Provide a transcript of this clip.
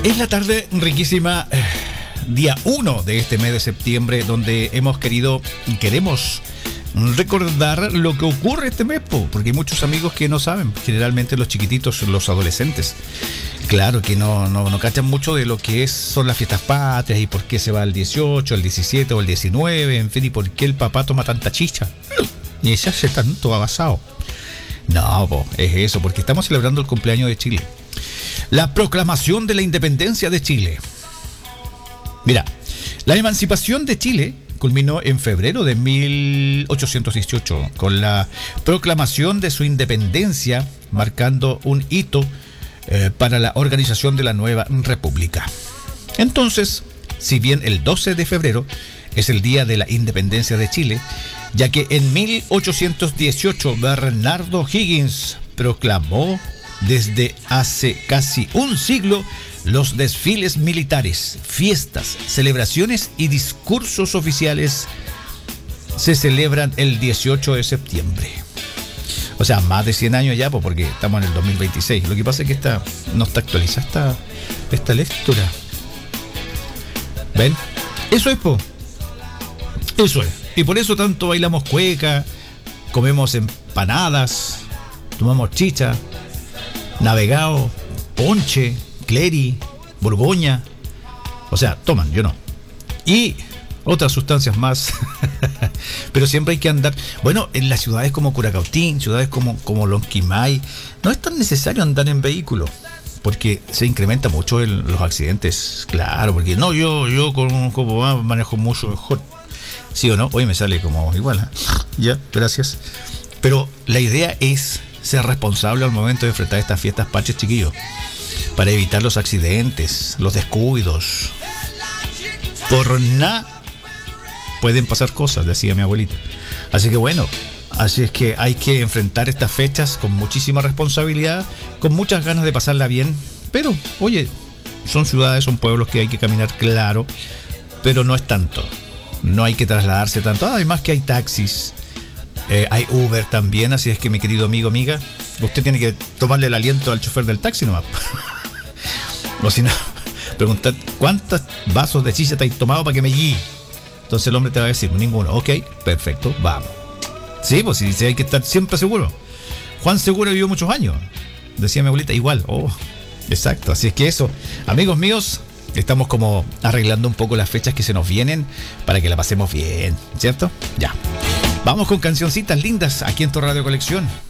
Es la tarde riquísima, día 1 de este mes de septiembre, donde hemos querido y queremos recordar lo que ocurre este mes, porque hay muchos amigos que no saben, generalmente los chiquititos, los adolescentes. Claro que no cachan mucho de lo que son las fiestas patrias y por qué se va el 18, el 17 o el 19, en fin, y por qué el papá toma tanta chicha y se hace tanto abasado. No, es eso, porque estamos celebrando el cumpleaños de Chile. La proclamación de la independencia de Chile. Mira, la emancipación de Chile culminó en febrero de 1818 con la proclamación de su independencia, marcando un hito para la organización de la nueva república. Entonces, si bien el 12 de febrero es el día de la independencia de Chile, ya que en 1818 Bernardo Higgins proclamó desde hace casi un siglo los desfiles militares, fiestas, celebraciones y discursos oficiales se celebran el 18 de septiembre. O sea, más de 100 años ya, porque estamos en el 2026. Lo que pasa es que no está actualizada esta lectura. ¿Ven? Eso es, Eso es. Y por eso tanto bailamos cueca, comemos empanadas, tomamos chicha, navegado, ponche, cleri, borgoña. O sea, toman, yo no. Y otras sustancias más. Pero siempre hay que andar. Bueno, en las ciudades como Curacautín, ciudades como Lonquimay, no es tan necesario andar en vehículo, porque se incrementa mucho los accidentes. Claro, porque no, yo como manejo mucho mejor. ¿Sí o no? Hoy me sale como igual, ¿eh? Ya, gracias. Pero la idea es ser responsable al momento de enfrentar estas fiestas patrias, chiquillos, para evitar los accidentes, los descuidos. Por nada pueden pasar cosas, decía mi abuelita. Así que bueno, así es que hay que enfrentar estas fechas con muchísima responsabilidad, con muchas ganas de pasarla bien. Pero, oye, son ciudades, son pueblos que hay que caminar, claro, pero no es tanto. No hay que trasladarse tanto. Además que hay taxis, hay Uber también, así es que mi querido amigo, amiga, usted tiene que tomarle el aliento al chofer del taxi nomás. O si no, preguntar cuántos vasos de chicha te has tomado para que me guíe. Entonces el hombre te va a decir, ninguno. Ok, perfecto, vamos. Sí, pues sí, hay que estar siempre seguro. Juan Seguro vivió muchos años, decía mi abuelita, igual. Oh, exacto, así es que eso, amigos míos, estamos como arreglando un poco las fechas que se nos vienen para que la pasemos bien, ¿cierto? Ya. Vamos con cancioncitas lindas aquí en tu Radio Colección.